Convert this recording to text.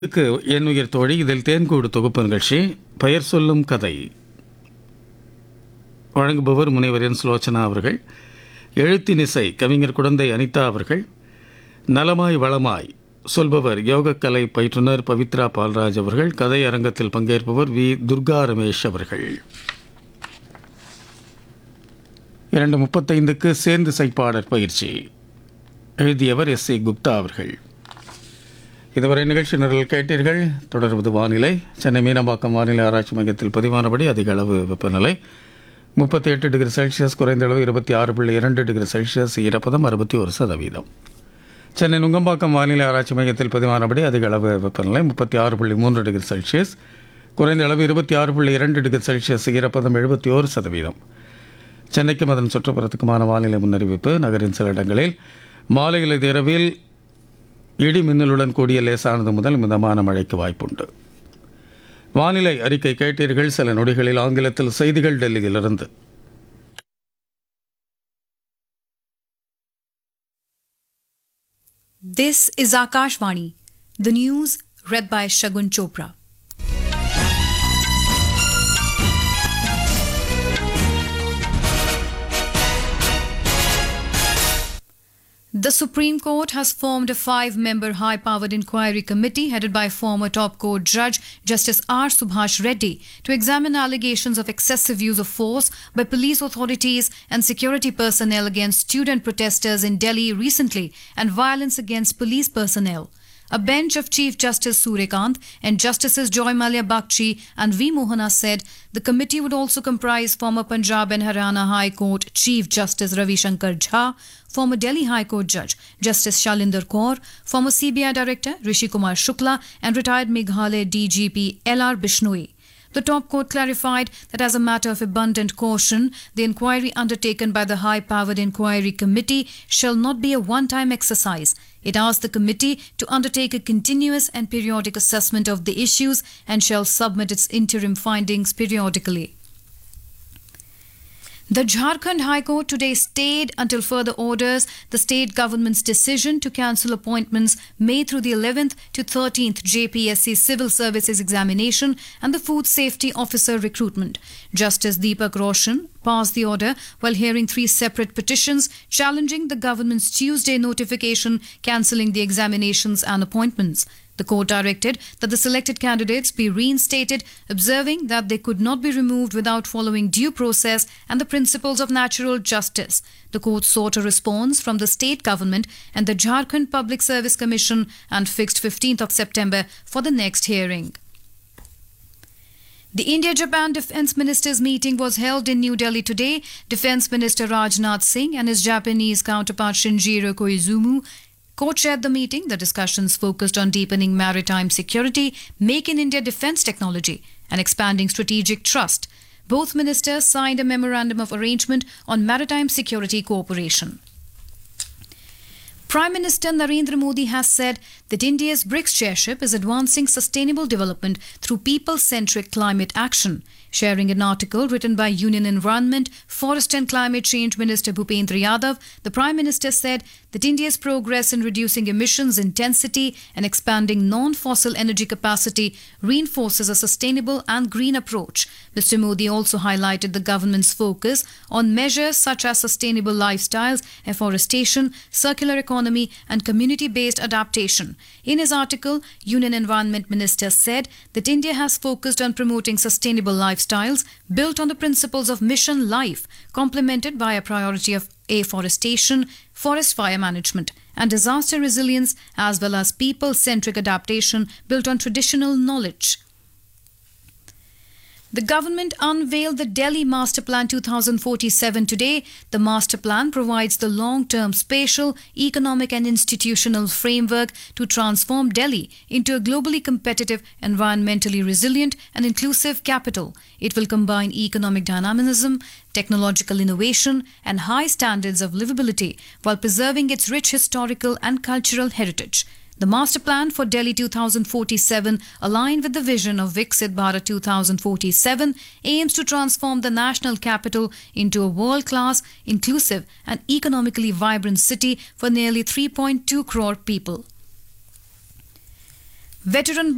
இதுக்கு என் உயிர் தோழி. இதில் தேன்கூடு தொகுப்பு நிகழ்ச்சி. பெயர் சொல்லும் கதை வழங்குபவர் முனைவர் என் சுலோச்சனா அவர்கள். எழுத்தினிசை கவிஞர் குடந்தை அனிதா அவர்கள். நலமாய் வளமாய் சொல்பவர் யோகக்கலை பயிற்றுனர் பவித்ரா பால்ராஜ் அவர்கள். கதை அரங்கத்தில் பங்கேற்பவர் வி துர்கா ரமேஷ் அவர்கள். 2:35 சேர்ந்து சைப்பாடற் பயிற்சி. எழுதியவர் எஸ். குப்தா அவர்கள். இதுவரை நிகழ்ச்சி நிரல் கேட்டீர்கள். தொடர்வது வானிலை. சென்னை மீனம்பாக்கம் வானிலை ஆராய்ச்சி மையத்தில் பதிவானபடி அதிக அளவு வெப்பநிலை 38 டிகிரி செல்சியஸ், குறைந்த அளவு 26.2 டிகிரி செல்சியஸ், ஈரப்பதம் 61%. சென்னை நுங்கம்பாக்கம் வானிலை ஆராய்ச்சி மையத்தில் பதிவானபடி அதிக அளவு வெப்பநிலை 36.3 டிகிரி செல்சியஸ், குறைந்த அளவு 26.2 டிகிரி செல்சியஸ், ஈரப்பதம் 71%. சென்னைக்கும் அதன் சுற்றுப்புறத்துக்குமான வானிலை முன்னறிவிப்பு. நகரின் சில இடங்களில் மாலையில் இரவில் இடி மின்னலுடன் கூடிய லேசானது முதல் மிதமான மழைக்கு வாய்ப்புண்டு. வானிலை அறிக்கை கேட்டீர்கள். சில நொடிகளில் ஆங்கிலத்தில் செய்திகள் டெல்லியிலிருந்து. This is Akashvani. The news read by Shagun Chopra. The Supreme Court has formed a 5-member high-powered inquiry committee headed by former top court judge Justice R. Subhash Reddy to examine allegations of excessive use of force by police authorities and security personnel against student protesters in Delhi recently and violence against police personnel. A bench of Chief Justice Suryakant and Justices Joy Mallya Bagchi and V. Mohana said the committee would also comprise former Punjab and Haryana High Court Chief Justice Ravi Shankar Jha, former Delhi High Court Judge Justice Shalinder Kaur, former CBI Director Rishi Kumar Shukla and retired Meghalaya DGP L.R. Bishnoi. The top court clarified that as a matter of abundant caution, the inquiry undertaken by the high-powered inquiry committee shall not be a one-time exercise. It asked the committee to undertake a continuous and periodic assessment of the issues and shall submit its interim findings periodically. The Jharkhand High Court today stayed until further orders the state government's decision to cancel appointments made through the 11th to 13th JPSC Civil Services Examination and the Food Safety Officer recruitment. Justice Deepak Roshan passed the order while hearing 3 separate petitions challenging the government's Tuesday notification cancelling the examinations and appointments. The court directed that the selected candidates be reinstated, observing that they could not be removed without following due process and the principles of natural justice. The court sought a response from the state government and the Jharkhand Public Service Commission and fixed 15th of September for the next hearing. The India-Japan Defence Ministers' meeting was held in New Delhi today. Defence Minister Rajnath Singh and his Japanese counterpart Shinjiro Koizumi co-chaired the meeting. The discussions focused on deepening maritime security, Make in India defence technology, and expanding strategic trust. Both ministers signed a memorandum of arrangement on maritime security cooperation. Prime Minister Narendra Modi has said that India's BRICS chairship is advancing sustainable development through people-centric climate action. Sharing an article written by Union Environment, Forest and Climate Change Minister Bhupendra Yadav, the Prime Minister said that India's progress in reducing emissions intensity and expanding non-fossil energy capacity reinforces a sustainable and green approach. Mr. Modi also highlighted the government's focus on measures such as sustainable lifestyles, afforestation, circular economy and community-based adaptation. In his article, Union Environment Minister said that India has focused on promoting sustainable lifestyles built on the principles of Mission Life, complemented by a priority of afforestation, forest fire management and disaster resilience, as well as people-centric adaptation built on traditional knowledge. The government unveiled the Delhi Master Plan 2047 today. The Master Plan provides the long-term spatial, economic and institutional framework to transform Delhi into a globally competitive, environmentally resilient and inclusive capital. It will combine economic dynamism, technological innovation and high standards of livability while preserving its rich historical and cultural heritage. The Master Plan for Delhi 2047, aligned with the vision of Viksit Bharat 2047, aims to transform the national capital into a world-class, inclusive and economically vibrant city for nearly 3.2 crore people. Veteran